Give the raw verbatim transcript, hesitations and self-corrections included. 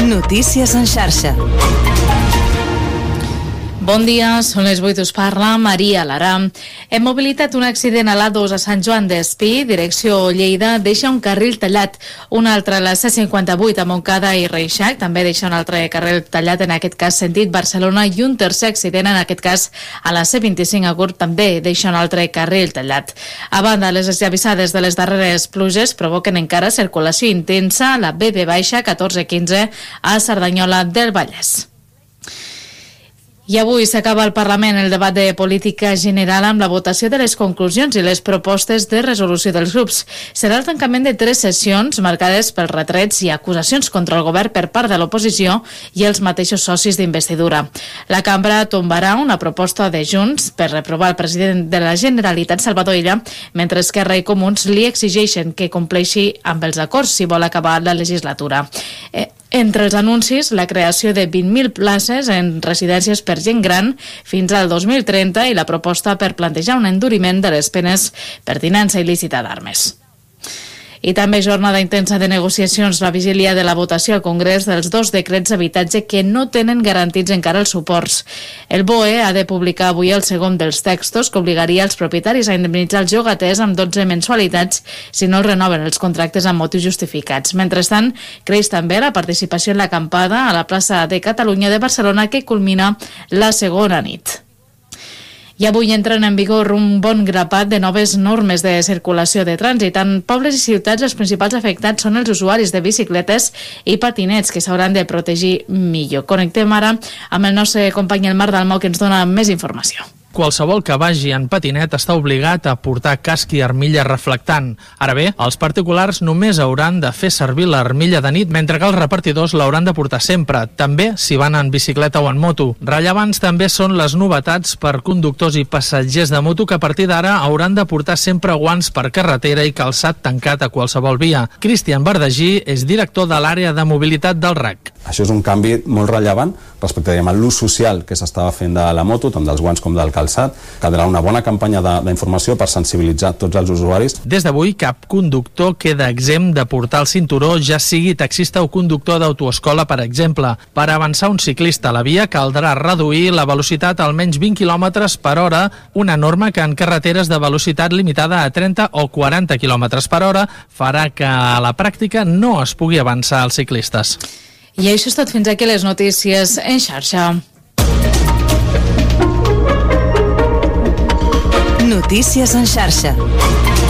Notícies en xarxa. Bon dia, són les vuit, us parla Maria Lara. Hem mobilitat un accident a l'A dos a Sant Joan d'Espí, direcció Lleida, deixa un carril tallat. Un altre a la C cinquanta-vuit a Montcada i Reixac, també deixa un altre carril tallat, en aquest cas sentit Barcelona, i un tercer accident, en aquest cas a la C vint-i-cinc a Gurb, també deixa un altre carril tallat. A banda, les esllavissades de les darreres pluges provoquen encara circulació intensa a la B B baixa catorze quinze a Cerdanyola del Vallès. I avui s'acaba al Parlament el debat de política general amb la votació de les conclusions i les propostes de resolució dels grups. Serà el tancament de tres sessions marcades pels retrets i acusacions contra el govern per part de l'oposició i els mateixos socis d'investidura. La cambra tombarà una proposta de Junts per reprovar el president de la Generalitat, Salvador Illa, mentre Esquerra i Comuns li exigeixen que compleixi amb els acords si vol acabar la legislatura. Eh, Entre els anuncis, la creació de vint mil places en residències per gent gran fins al dos mil trenta i la proposta per plantejar un enduriment de les penes per tinença il·lícita d'armes. I també jornada intensa de negociacions la vigília de la votació al Congrés dels dos decrets d'habitatge que no tenen garantits encara els suports. El B O E ha de publicar avui el segon dels textos que obligaria els propietaris a indemnitzar els llogaters amb dotze mensualitats si no renoven els contractes amb motius justificats. Mentrestant, creix també la participació en l'acampada a la plaça de Catalunya de Barcelona, que culmina la segona nit. I avui entren en vigor un bon grapat de noves normes de circulació de trànsit. En pobles i ciutats, els principals afectats són els usuaris de bicicletes i patinets, que s'hauran de protegir millor. Connectem ara amb el nostre company el Marc Dalmau, que ens dona més informació. Qualsevol que vagi en patinet està obligat a portar casc i armilla reflectant. Ara bé, els particulars només hauran de fer servir l'armilla de nit, mentre que els repartidors l'hauran de portar sempre, també si van en bicicleta o en moto. Rellevants també són les novetats per conductors i passatgers de moto, que a partir d'ara hauran de portar sempre guants per carretera i calçat tancat a qualsevol via. Cristian Verdagí és director de l'àrea de mobilitat del R A C. Això és un canvi molt rellevant respecte a l'ús social que s'estava fent de la moto, tant dels guants com del calçat. Caldrà una bona campanya d'informació per sensibilitzar tots els usuaris. Des d'avui, cap conductor queda exempt de portar el cinturó, ja sigui taxista o conductor d'autoescola, per exemple. Per avançar un ciclista a la via caldrà reduir la velocitat a almenys vint quilòmetres per hora, una norma que en carreteres de velocitat limitada a trenta o quaranta quilòmetres per hora farà que a la pràctica no es pugui avançar als ciclistes. I això és tot, fins aquí les notícies en xarxa. Notícies en xarxa.